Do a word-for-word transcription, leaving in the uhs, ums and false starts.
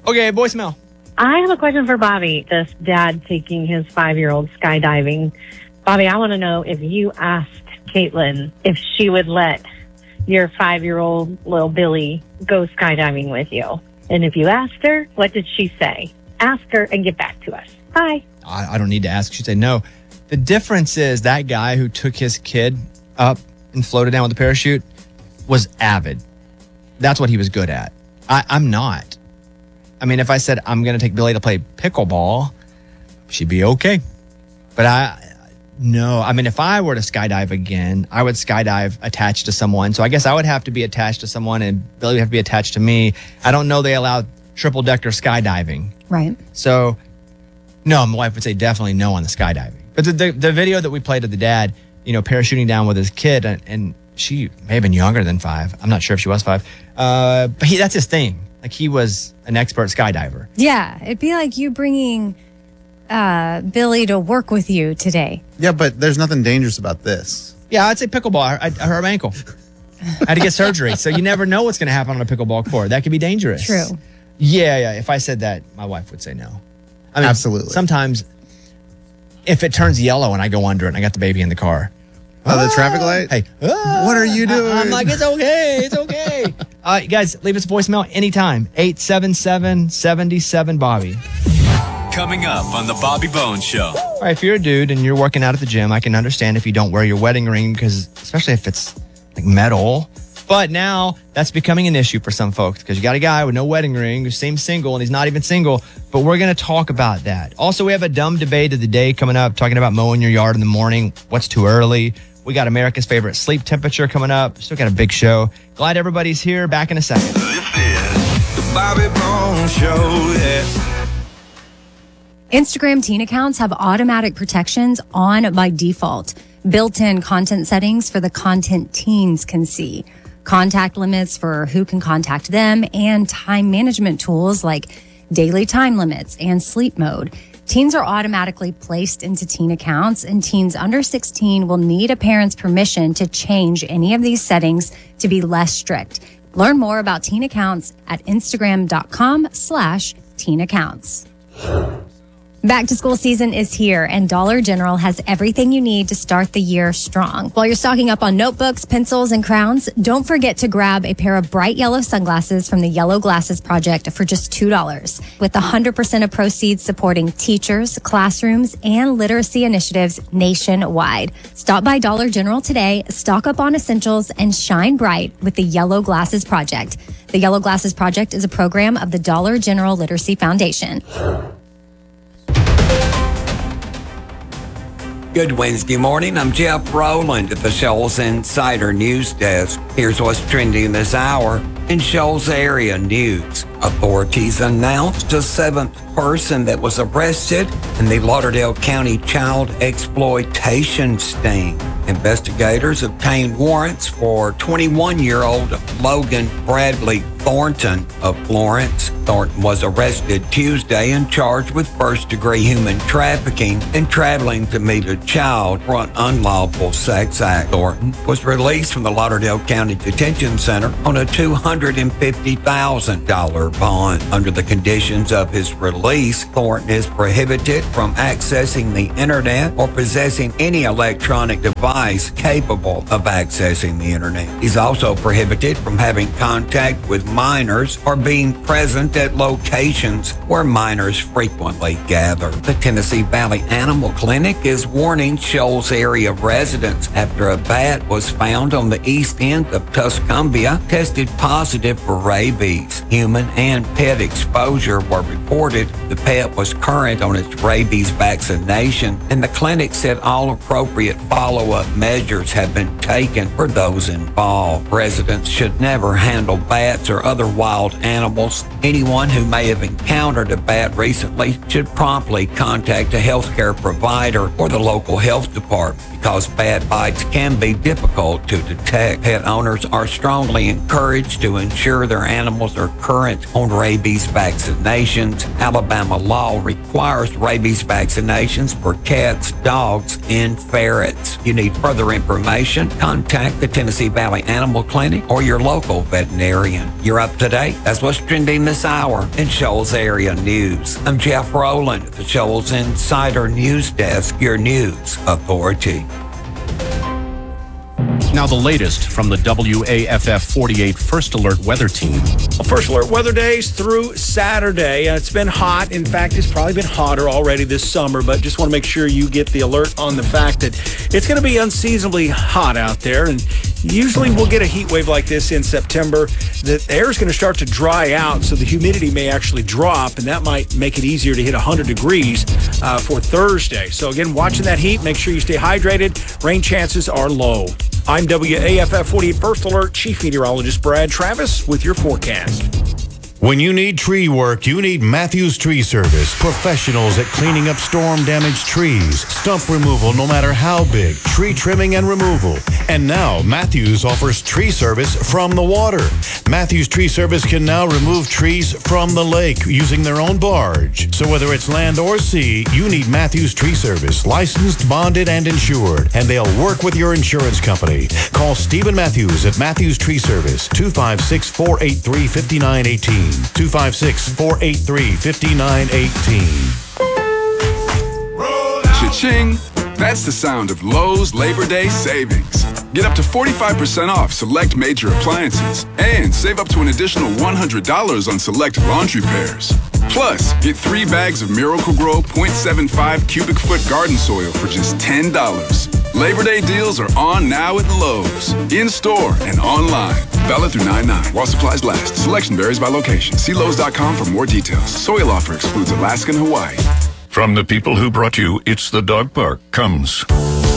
Okay, voicemail. I have a question for Bobby, this dad taking his five-year-old skydiving. Bobby, I want to know if you asked Caitlin if she would let your five-year-old little Billy go skydiving with you. And if you asked her, what did she say? Ask her and get back to us. Bye. I, I don't need to ask. She'd say no. The difference is that guy who took his kid up and floated down with a parachute was avid. That's what he was good at. I, I'm not. I mean, if I said I'm going to take Billy to play pickleball, she'd be okay. But I, no. I mean, if I were to skydive again, I would skydive attached to someone. So I guess I would have to be attached to someone and Billy would have to be attached to me. I don't know they allow triple decker skydiving. Right. So, no, my wife would say definitely no on the skydiving. But the, the, the video that we played of the dad, you know, parachuting down with his kid, and, and she may have been younger than five. I'm not sure if she was five. Uh, but he, that's his thing. Like, he was an expert skydiver. Yeah, it'd be like you bringing uh, Billy to work with you today. Yeah, but there's nothing dangerous about this. Yeah, I'd say pickleball. I, I hurt my ankle. I had to get surgery. So you never know what's going to happen on a pickleball court. That could be dangerous. True. Yeah, yeah. If I said that, my wife would say no. I mean, absolutely. Sometimes if it turns yellow and I go under it and I got the baby in the car. Oh, ah, the traffic light? Hey, ah, what are you doing? I, I'm like, it's okay. It's okay. uh, guys, leave us a voicemail anytime. eight seven seven, seven seven, Bobby. Coming up on the Bobby Bones Show. All right, if you're a dude and you're working out at the gym, I can understand if you don't wear your wedding ring, because especially if it's like metal. But now that's becoming an issue for some folks because you got a guy with no wedding ring who seems single and he's not even single. But we're going to talk about that. Also, we have a dumb debate of the day coming up, talking about mowing your yard in the morning. What's too early? We got America's favorite sleep temperature coming up. Still got a big show. Glad everybody's here. Back in a second. This is the Bobby Bones Show. Yeah. Instagram teen accounts have automatic protections on by default. Built-in content settings for the content teens can see. Contact limits for who can contact them, and time management tools like daily time limits and sleep mode. Teens are automatically placed into teen accounts, and teens under sixteen will need a parent's permission to change any of these settings to be less strict. Learn more about teen accounts at Instagram.com slash teen accounts. Back to school season is here, and Dollar General has everything you need to start the year strong. While you're stocking up on notebooks, pencils, and crowns, don't forget to grab a pair of bright yellow sunglasses from the Yellow Glasses Project for just two dollars. With one hundred percent of proceeds supporting teachers, classrooms, and literacy initiatives nationwide. Stop by Dollar General today, stock up on essentials, and shine bright with the Yellow Glasses Project. The Yellow Glasses Project is a program of the Dollar General Literacy Foundation. Good Wednesday morning. I'm Jeff Rowland at the Shoals Insider News Desk. Here's what's trending this hour in Shoals area news. Authorities announced a seventh person that was arrested in the Lauderdale County child exploitation sting. Investigators obtained warrants for twenty-one-year-old Logan Bradley Thornton of Florence. Thornton was arrested Tuesday and charged with first-degree human trafficking and traveling to meet a child for an unlawful sex act. Thornton was released from the Lauderdale County Detention Center on a two hundred fifty thousand dollars bond. Under the conditions of his release, Thornton is prohibited from accessing the internet or possessing any electronic device capable of accessing the internet. He's also prohibited from having contact with minors or being present at locations where minors frequently gather. The Tennessee Valley Animal Clinic is warning Shoals area residents after a bat was found on the east end of Tuscumbia tested positive for rabies. Human and pet exposure were reported. The pet was current on its rabies vaccination, and the clinic said all appropriate follow-up measures have been taken for those involved. Residents should never handle bats or other wild animals. Anyone who may have encountered a bat recently should promptly contact a healthcare provider or the local health department because bat bites can be difficult to detect. Pet owners are strongly encouraged to ensure their animals are current on rabies vaccinations. Alabama law requires rabies vaccinations for cats, dogs, and ferrets. You need Need further information? Contact the Tennessee Valley Animal Clinic or your local veterinarian. You're up to date. That's what's trending this hour in Shoals Area News. I'm Jeff Rowland at the Shoals Insider News Desk, your news authority. Now the latest from the W A F F forty-eight First Alert Weather Team. First Alert weather days through Saturday. Uh, it's been hot. In fact, it's probably been hotter already this summer, but just want to make sure you get the alert on the fact that it's going to be unseasonably hot out there. And usually we'll get a heat wave like this in September. The air is going to start to dry out, so the humidity may actually drop, and that might make it easier to hit one hundred degrees uh, for Thursday. So again, watching that heat, make sure you stay hydrated. Rain chances are low. I'm W A F F forty-eight First Alert Chief Meteorologist Brad Travis with your forecast. When you need tree work, you need Matthews Tree Service. Professionals at cleaning up storm-damaged trees, stump removal no matter how big, tree trimming and removal. And now, Matthews offers tree service from the water. Matthews Tree Service can now remove trees from the lake using their own barge. So whether it's land or sea, you need Matthews Tree Service, licensed, bonded, and insured. And they'll work with your insurance company. Call Stephen Matthews at Matthews Tree Service, two five six, four eight three, five nine one eight. two five six, four eight three, five nine one eight. Cha-ching! That's the sound of Lowe's Labor Day savings. Get up to forty-five percent off select major appliances and save up to an additional one hundred dollars on select laundry pairs. Plus, get three bags of Miracle-Gro point seven five cubic foot garden soil for just ten dollars. Labor Day deals are on now at Lowe's, in-store and online. Valid through nine nine while supplies last. Selection varies by location. See Lowe's dot com for more details. Soil offer excludes Alaska and Hawaii. From the people who brought you It's the Dog Park comes